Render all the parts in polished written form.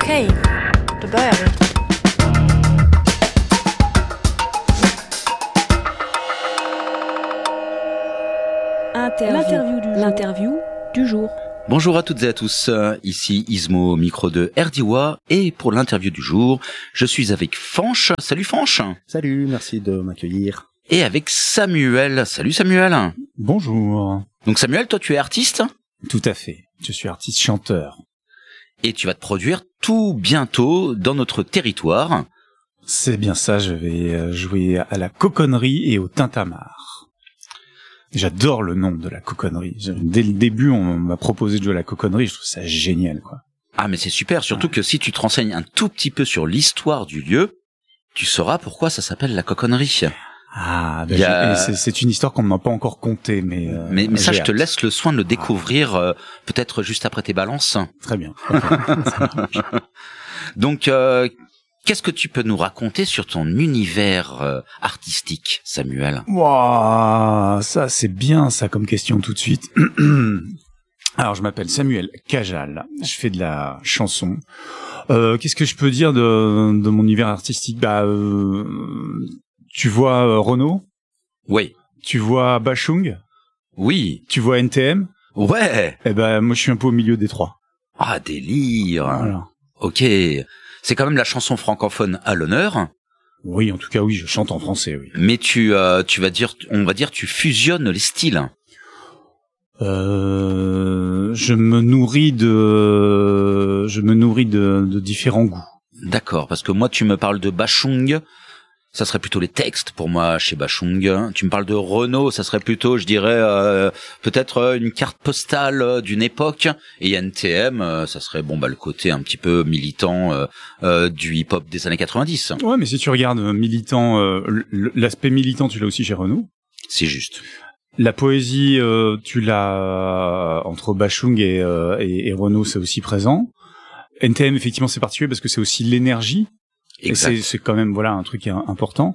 Okej, då börjar vi. L'interview du jour. Bonjour à toutes et à tous, ici Ismo au micro de RDIWA et pour l'interview du jour, je suis avec Fanche. Salut Fanche. Salut, merci de m'accueillir. Et avec Samuel. Salut Samuel. Bonjour. Donc Samuel, toi tu es artiste ? Tout à fait, je suis artiste-chanteur. Et tu vas te produire tout bientôt dans notre territoire. C'est bien ça, je vais jouer à la Coconnerie et au Tintamarre. J'adore le nom de la Coconnerie. Dès le début, on m'a proposé de jouer à la Coconnerie, je trouve ça génial, quoi. Ah mais c'est super, surtout que si tu te renseignes un tout petit peu sur l'histoire du lieu, tu sauras pourquoi ça s'appelle la Coconnerie. Ah, c'est une histoire qu'on ne m'a pas encore contée, mais ça, je te laisse le soin de le découvrir peut-être juste après tes balances. Très bien. Okay. Donc, qu'est-ce que tu peux nous raconter sur ton univers artistique, Samuel ? Wow, ça c'est bien ça comme question tout de suite. Alors, je m'appelle Samuel Cajal, je fais de la chanson. Qu'est-ce que je peux dire de mon univers artistique ? Tu vois Renaud ? Oui. Tu vois Bachung ? Oui. Tu vois NTM ? Ouais. Eh ben, moi, je suis un peu au milieu des trois. Ah, délire. Voilà. Ok. C'est quand même la chanson francophone à l'honneur. Oui, en tout cas, oui, je chante en français, oui. Mais tu vas dire, on va dire, tu fusionnes les styles. Je me nourris de différents goûts. D'accord, parce que moi, tu me parles de Bachung. Ça serait plutôt les textes pour moi chez Bachung. Tu me parles de Renaud, ça serait plutôt, je dirais, peut-être une carte postale d'une époque. Et NTM, ça serait le côté un petit peu militant du hip-hop des années 90. Ouais, mais si tu regardes militant, l'aspect militant, tu l'as aussi chez Renaud. C'est juste. La poésie, tu l'as entre Bachung et Renaud, c'est aussi présent. NTM, effectivement, c'est particulier parce que c'est aussi l'énergie. Exact. Et c'est quand même un truc important.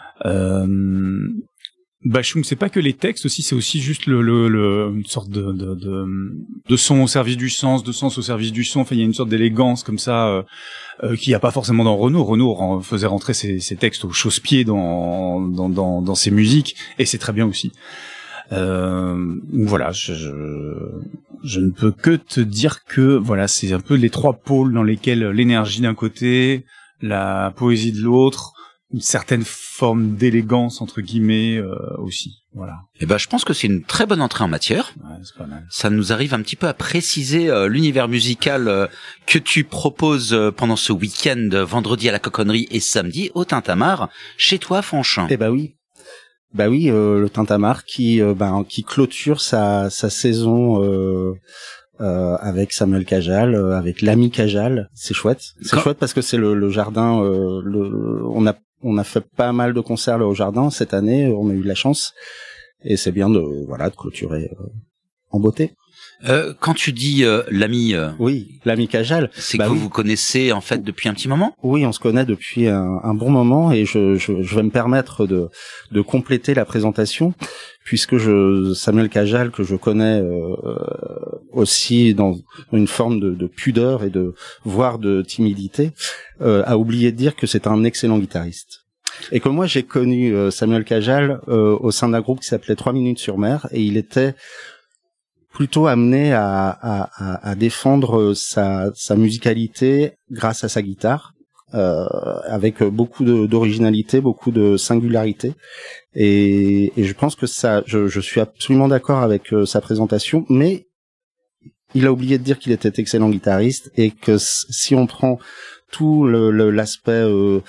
Bachung, c'est pas que les textes aussi, c'est aussi juste une sorte de son au service du sens, de sens au service du son. Enfin, il y a une sorte d'élégance comme ça qu'il y a pas forcément dans Renaud. Renaud faisait rentrer ses textes au chausse-pied dans ses musiques, et c'est très bien aussi. Voilà, je ne peux que te dire que voilà, c'est un peu les trois pôles dans lesquels l'énergie d'un côté, la poésie de l'autre, une certaine forme d'élégance entre guillemets aussi. Voilà. Eh ben, je pense que c'est une très bonne entrée en matière. Ouais, c'est pas mal. Ça nous arrive un petit peu à préciser l'univers musical que tu proposes pendant ce week-end, vendredi à la Coconnerie et samedi au Tintamarre, chez toi, Fanche. Eh ben oui. Bah oui, le Tintamarre qui clôture sa saison avec Samuel Cajal, avec l'ami Cajal. C'est chouette. C'est chouette parce que c'est le jardin. On a fait pas mal de concerts là, au jardin cette année. On a eu de la chance et c'est bien de clôturer en beauté. Quand tu dis l'ami, oui, l'ami Cajal, c'est que vous connaissez en fait depuis un petit moment. Oui, on se connaît depuis un bon moment et je vais me permettre de compléter la présentation puisque Samuel Cajal, que je connais aussi dans une forme de pudeur et voire de timidité, a oublié de dire que c'est un excellent guitariste. Et que moi j'ai connu Samuel Cajal au sein d'un groupe qui s'appelait 3 minutes sur mer et il était plutôt amené à défendre sa musicalité grâce à sa guitare, avec beaucoup d'originalité, beaucoup de singularité, et je pense que ça, je suis absolument d'accord avec sa présentation, mais il a oublié de dire qu'il était excellent guitariste et que si on prend tout l'aspect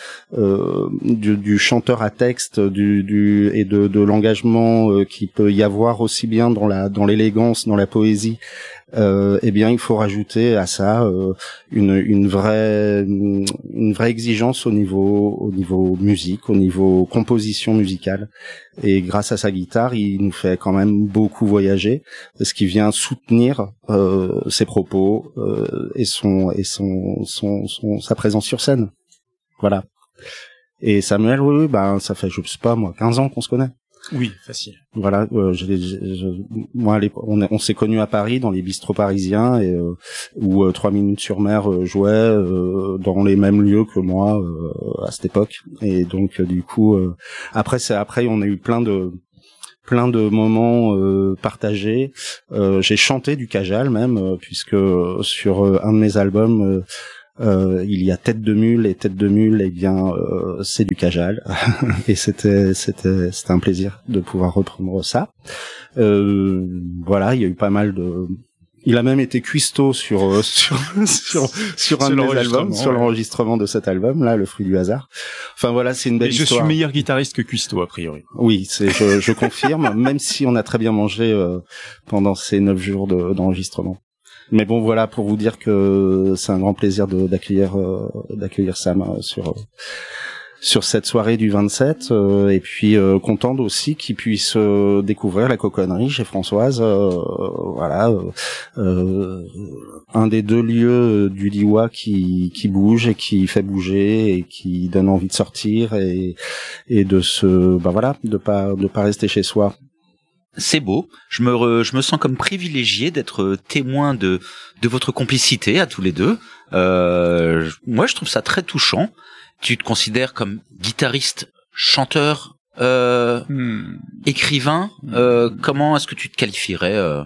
du chanteur à texte et de l'engagement qui peut y avoir aussi bien dans l'élégance, dans la poésie, eh bien il faut rajouter à ça une vraie exigence au niveau musique, au niveau composition musicale, et grâce à sa guitare il nous fait quand même beaucoup voyager parce qu'il vient soutenir ses propos et sa présence sur scène. Voilà. Et Samuel, oui, ça fait je sais pas moi 15 ans qu'on se connaît. Oui, facile. Voilà, moi, on s'est connus à Paris dans les bistrots parisiens et où 3 minutes sur mer jouait dans les mêmes lieux que moi à cette époque. Et donc du coup, après on a eu plein de moments partagés. J'ai chanté du Cajal même, puisque sur un de mes albums. Il y a Tête de Mule et Tête de Mule, eh bien, c'est du Cajal. Et c'était un plaisir de pouvoir reprendre ça. Voilà, il y a eu pas mal de... Il a même été cuistot sur un de mes albums, sur l'enregistrement de cet album, là, Le Fruit du hasard. Enfin voilà, c'est une belle histoire. Je suis meilleur guitariste que cuistot, a priori. Oui, je confirme, même si on a très bien mangé pendant ces 9 jours d'enregistrement. Mais bon, voilà, pour vous dire que c'est un grand plaisir d'accueillir Sam sur cette soirée du 27, et puis content aussi qu'il puisse découvrir la coconnerie chez Françoise. Voilà, un des 2 lieux du Liwa qui bouge et qui fait bouger et qui donne envie de sortir et de pas rester chez soi. C'est beau. Je me sens comme privilégié d'être témoin de votre complicité à tous les deux. Moi, je trouve ça très touchant. Tu te considères comme guitariste, chanteur, écrivain. Comment est-ce que tu te qualifierais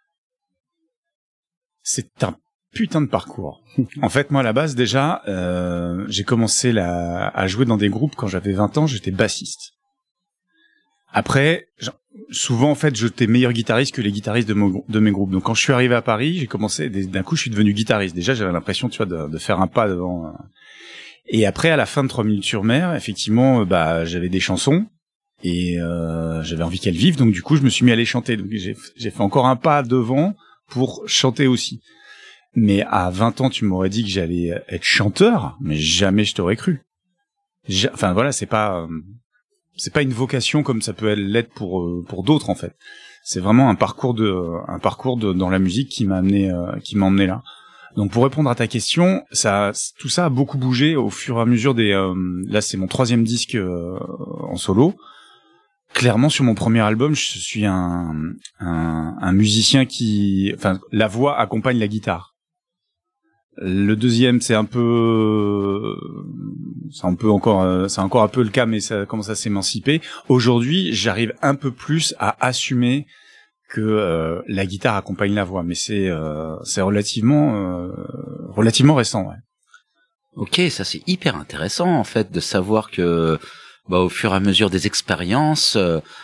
C'est un putain de parcours. En fait, moi, à la base, déjà, j'ai commencé à jouer dans des groupes quand j'avais 20 ans. J'étais bassiste. Après, souvent, en fait, j'étais meilleur guitariste que les guitaristes de mes groupes. Donc, quand je suis arrivé à Paris, j'ai commencé, d'un coup, je suis devenu guitariste. Déjà, j'avais l'impression, tu vois, de faire un pas devant. Et après, à la fin de 3 minutes sur mer, effectivement, j'avais des chansons et j'avais envie qu'elles vivent. Donc, du coup, je me suis mis à les chanter. Donc, j'ai fait encore un pas devant pour chanter aussi. Mais à 20 ans, tu m'aurais dit que j'allais être chanteur, mais jamais je t'aurais cru. Enfin, voilà, c'est pas une vocation comme ça peut l'être pour d'autres, en fait. C'est vraiment un parcours dans la musique qui m'a emmené là. Donc pour répondre à ta question, tout ça a beaucoup bougé au fur et à mesure là c'est mon 3e disque en solo. Clairement sur mon premier album, je suis un musicien la voix accompagne la guitare. Le deuxième, c'est encore un peu le cas, mais ça commence à s'émanciper. Aujourd'hui, j'arrive un peu plus à assumer que la guitare accompagne la voix, mais c'est relativement récent, ouais. Ok, ça c'est hyper intéressant en fait de savoir que au fur et à mesure des expériences,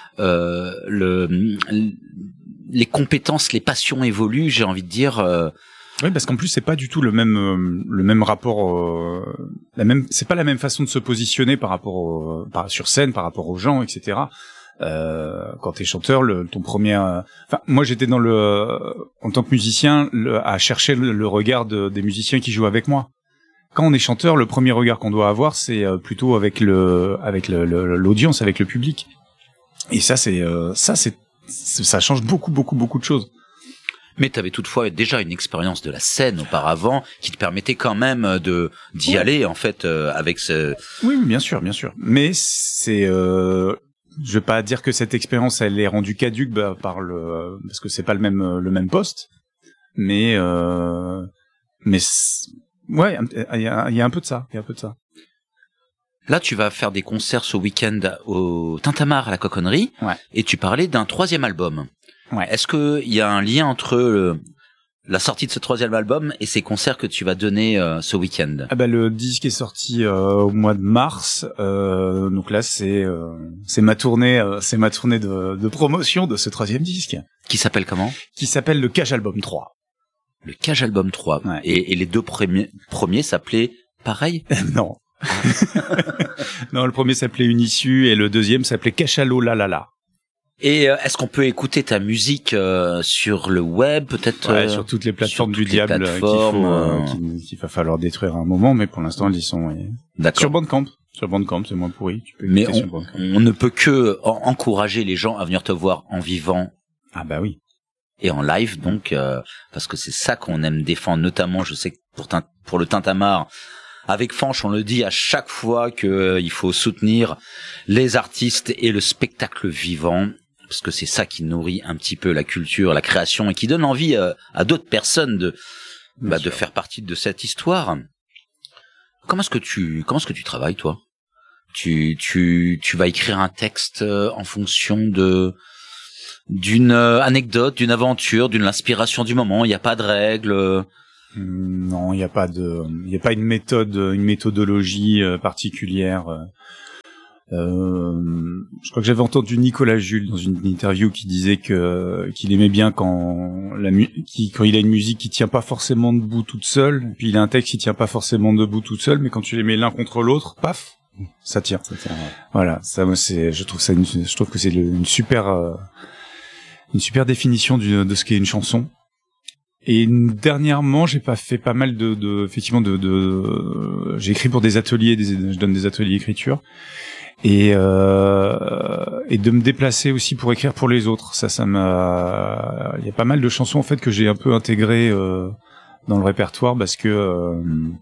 les compétences, les passions évoluent. J'ai envie de dire. Oui, parce qu'en plus c'est pas du tout le même rapport, c'est pas la même façon de se positionner par rapport sur scène, par rapport aux gens, etc. Quand t'es chanteur, ton premier, moi j'étais en tant que musicien, à chercher le regard des musiciens qui jouent avec moi. Quand on est chanteur, le premier regard qu'on doit avoir, c'est plutôt avec l'audience, avec le public. Et ça change beaucoup de choses. Mais t'avais toutefois déjà une expérience de la scène auparavant qui te permettait quand même d'y aller en fait avec ce. Oui, bien sûr. Mais je vais pas dire que cette expérience elle est rendue caduque parce que c'est pas le même poste. Mais ouais, il y a un peu de ça. Là, tu vas faire des concerts ce week-end au Tintamarre à la Coconnerie. Ouais. Et tu parlais d'un 3e album. Ouais. Est-ce que il y a un lien entre la sortie de ce 3e album et ces concerts que tu vas donner ce week-end? Le disque est sorti au mois de mars, donc là c'est ma tournée de promotion de ce 3e disque. Qui s'appelle comment? Qui s'appelle le Cage Album 3. Le Cage Album 3. Ouais. Et les 2 premiers s'appelaient pareil? Non. Non, le premier s'appelait Une Issue et le deuxième s'appelait Cachalot La La La. Et est-ce qu'on peut écouter ta musique sur le web, peut-être sur toutes les plateformes du diable qu'il va falloir détruire à un moment, mais pour l'instant elles y sont. Ouais. D'accord. Sur Bandcamp, c'est moins pourri. Tu peux mais écouter sur Bandcamp. On ne peut que encourager les gens à venir te voir en vivant. Ah bah oui. Et en live, donc parce que c'est ça qu'on aime défendre, notamment je sais que pour le Tintamarre, avec Fanch, on le dit à chaque fois que il faut soutenir les artistes et le spectacle vivant, parce que c'est ça qui nourrit un petit peu la culture, la création, et qui donne envie à d'autres personnes de faire partie de cette histoire. Comment est-ce que tu travailles, toi? Tu vas écrire un texte en fonction d'une anecdote, d'une aventure, d'une inspiration du moment. Il n'y a pas de règles. Non, il n'y a pas une méthodologie particulière. Je crois que j'avais entendu Nicolas Jules dans une interview qui disait qu'il aimait bien quand il a une musique qui tient pas forcément debout toute seule, puis il a un texte qui tient pas forcément debout toute seule, mais quand tu les mets l'un contre l'autre, paf, ça tient. Ouais. Voilà, ça moi je trouve que c'est une super définition de ce qu'est une chanson. Et dernièrement, j'ai fait pas mal effectivement j'ai écrit pour des ateliers, je donne des ateliers d'écriture. Et de me déplacer aussi pour écrire pour les autres. Il y a pas mal de chansons en fait que j'ai un peu intégrées dans le répertoire parce que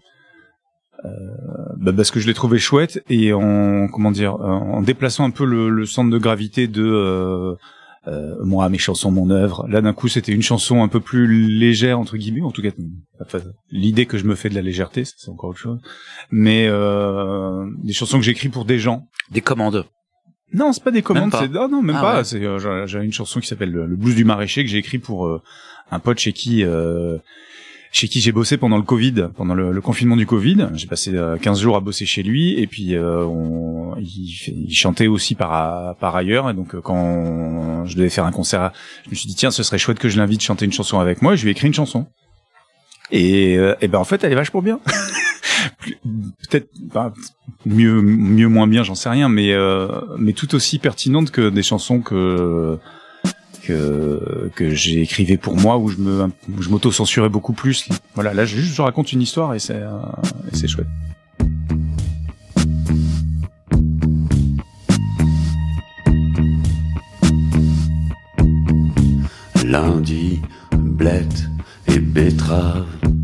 je les trouvais chouettes, et en déplaçant un peu le centre de gravité de moi, mes chansons, mon œuvre. Là, d'un coup, c'était une chanson un peu plus légère, entre guillemets. En tout cas, l'idée que je me fais de la légèreté, ça, c'est encore autre chose. Mais des chansons que j'écris pour des gens. Des commandes. Non, c'est pas des commandes. Même pas. Ouais. C'est j'ai une chanson qui s'appelle le blues du maraîcher que j'ai écrit pour un pote chez qui j'ai bossé pendant le Covid, pendant le confinement du Covid. J'ai passé 15 jours à bosser chez lui, et puis il chantait aussi par ailleurs, et donc quand je devais faire un concert, je me suis dit tiens, ce serait chouette que je l'invite chanter une chanson avec moi, et je lui ai écrit une chanson. Et en fait, elle est vachement bien. Peut-être mieux moins bien, j'en sais rien, mais tout aussi pertinente que des chansons que j'ai écrivé pour moi, où je m'auto-censurais beaucoup plus. Voilà, là je raconte une histoire, et c'est chouette. Lundi, blette et betterave.